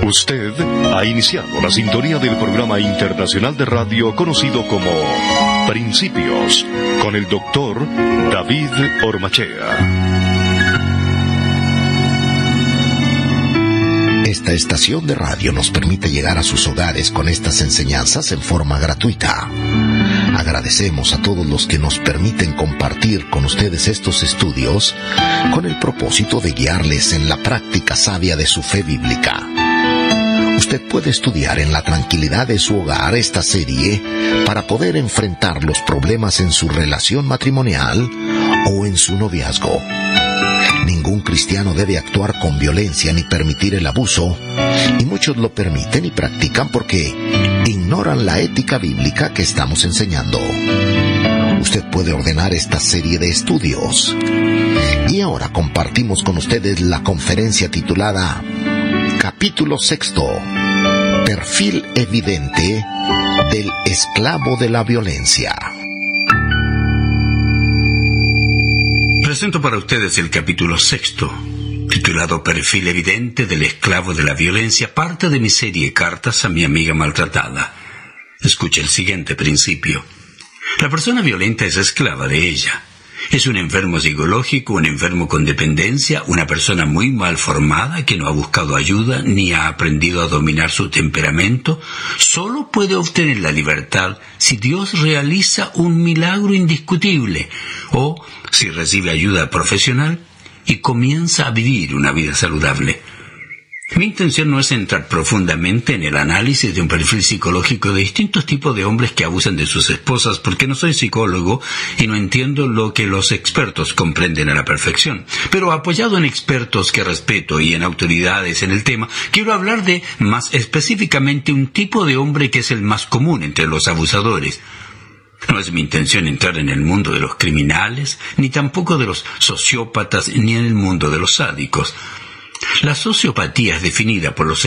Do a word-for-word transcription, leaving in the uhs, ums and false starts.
Usted ha iniciado la sintonía del programa internacional de radio conocido como Principios, con el doctor David Ormachea. Esta estación de radio nos permite llegar a sus hogares con estas enseñanzas en forma gratuita. Agradecemos a todos los que nos permiten compartir con ustedes estos estudios con el propósito de guiarles en la práctica sabia de su fe bíblica. Usted puede estudiar en la tranquilidad de su hogar esta serie para poder enfrentar los problemas en su relación matrimonial o en su noviazgo. Ningún cristiano debe actuar con violencia ni permitir el abuso, y muchos lo permiten y practican porque ignoran la ética bíblica que estamos enseñando. Usted puede ordenar esta serie de estudios. Y ahora compartimos con ustedes la conferencia titulada Capítulo sexto, Perfil evidente del esclavo de la violencia. Presento para ustedes el capítulo sexto, titulado Perfil evidente del esclavo de la violencia, parte de mi serie Cartas a mi amiga maltratada. Escuche el siguiente principio. La persona violenta es esclava de ella. Es un enfermo psicológico, un enfermo con dependencia, una persona muy mal formada que no ha buscado ayuda ni ha aprendido a dominar su temperamento. Solo puede obtener la libertad si Dios realiza un milagro indiscutible o si recibe ayuda profesional y comienza a vivir una vida saludable. Mi intención no es entrar profundamente en el análisis de un perfil psicológico de distintos tipos de hombres que abusan de sus esposas, porque no soy psicólogo y no entiendo lo que los expertos comprenden a la perfección. Pero apoyado en expertos que respeto y en autoridades en el tema, quiero hablar de, más específicamente, un tipo de hombre que es el más común entre los abusadores. No es mi intención entrar en el mundo de los criminales, ni tampoco de los sociópatas, ni en el mundo de los sádicos. La sociopatía es definida por los